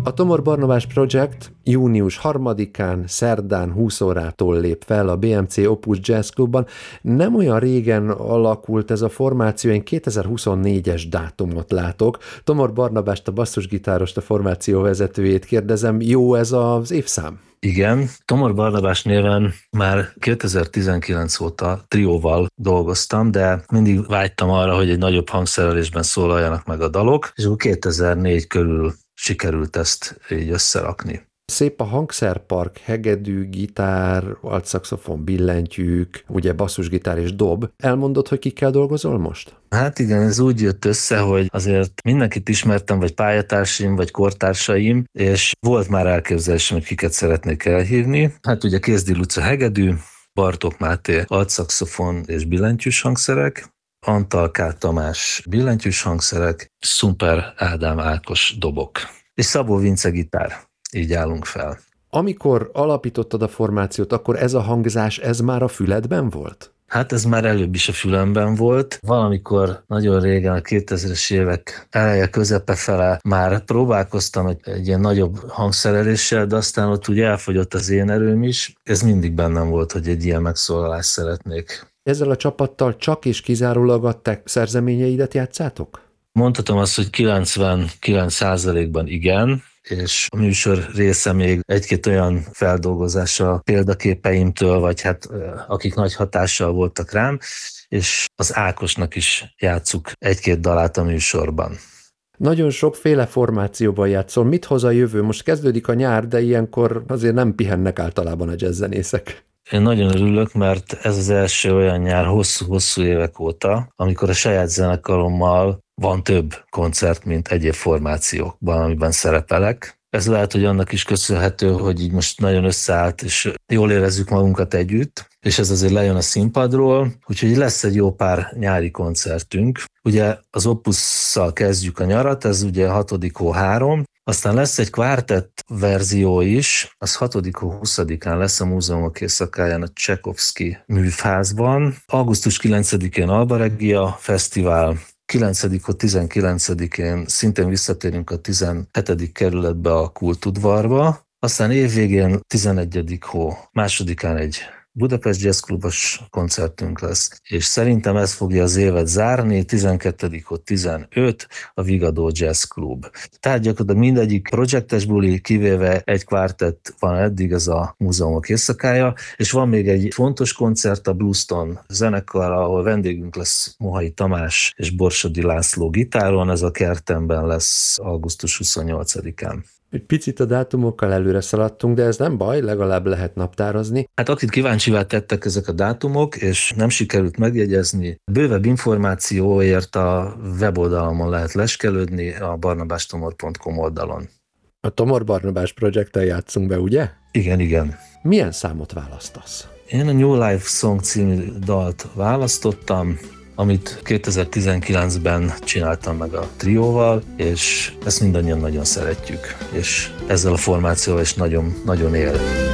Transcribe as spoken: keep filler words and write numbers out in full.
A Tomor Barnabás Project június harmadikán, szerdán húsz órától lép fel a bé em cé Opus Jazz Clubban. Nem olyan régen alakult ez a formáció, én kétezer-huszonnégyes dátumot látok. Tomor Barnabást, a basszusgitárost, a formáció vezetőjét kérdezem, jó ez az évszám? Igen, Tomor Barnabás néven már kétezer-tizenkilenc óta trióval dolgoztam, de mindig vágytam arra, hogy egy nagyobb hangszerelésben szólaljanak meg a dalok, és akkor kétezer-négy körül sikerült ezt így összerakni. Szép a hangszerpark, hegedű, gitár, altszaxofon, billentyűk, ugye basszusgitár és dob. Elmondod, hogy kikkel dolgozol most? Hát igen, ez úgy jött össze, hogy azért mindenkit ismertem, vagy pályatársaim, vagy kortársaim, és volt már elképzelésem, hogy kiket szeretnék elhívni. Hát ugye Kézdi Luca hegedű, Bartók Máté altszaxofon és billentyűs hangszerek, Antal K. Tamás billentyűs hangszerek, Szumper Ádám Ákos dobok, és Szabó Vince gitár. Így állunk fel. Amikor alapítottad a formációt, akkor ez a hangzás, ez már a füledben volt? Hát ez már előbb is a fülemben volt. Valamikor nagyon régen, a kétezres évek eleje, közepe fele már próbálkoztam egy, egy ilyen nagyobb hangszereléssel, de aztán ott úgy elfogyott az én erőm is. Ez mindig bennem volt, hogy egy ilyen megszólalást szeretnék. Ezzel a csapattal csak és kizárólag a te szerzeményeidet játszátok? Mondhatom azt, hogy kilencvenkilenc százalékban igen, és a műsor része még egy-két olyan feldolgozása példaképeimtől, vagy hát akik nagy hatással voltak rám, és az Ákosnak is játsszuk egy-két dalát a műsorban. Nagyon sokféle formációban játszol. Mit hoz a jövő? Most kezdődik a nyár, de ilyenkor azért nem pihennek általában a jazzzenészek. Én nagyon örülök, mert ez az első olyan nyár hosszú-hosszú évek óta, amikor a saját zenekarommal van több koncert, mint egyéb formációkban, amiben szerepelek. Ez lehet, hogy annak is köszönhető, hogy így most nagyon összeállt, és jól érezzük magunkat együtt, és ez azért lejön a színpadról, úgyhogy lesz egy jó pár nyári koncertünk. Ugye az Opusszal kezdjük a nyarat, ez ugye hatodik hó három, aztán lesz egy kvártett verzió is, az hatodik hó huszadikán lesz a Múzeumok éjszakáján a Csekovszky műfázban. augusztus kilencedikén Alba Regia Fesztivál, kilencedik hó tizenkilencedikén szintén visszatérünk a tizenhetedik kerületbe a Kultudvarba, aztán évvégén tizenegyedik hó másodikán egy Budapest Jazz Klubos koncertünk lesz, és szerintem ez fogja az évet zárni, tizenkettedik hó tizenöt a Vigadó Jazz Klub. Tehát gyakorlatilag mindegyik projektes buli, kivéve egy kvártett van eddig, ez a Múzeumok éjszakája, és van még egy fontos koncert, a Blueston zenekar, ahol vendégünk lesz Mohai Tamás és Borsodi László gitáron, ez a Kertemben lesz augusztus huszonnyolcadikán. Egy picit a dátumokkal előre szaladtunk, de ez nem baj, legalább lehet naptározni. Hát akit kíváncsivá tettek ezek a dátumok, és nem sikerült megjegyezni, bővebb információért a weboldalamon lehet leskelődni, a barnabástomor pont com oldalon. A Tomor Barnabás Project-tel játszunk be, ugye? Igen, igen. Milyen számot választasz? Én a New Life Song című dalt választottam, amit kétezer-tizenkilencben csináltam meg a trióval, és ezt mindannyian nagyon szeretjük, és ezzel a formációval is nagyon, nagyon él.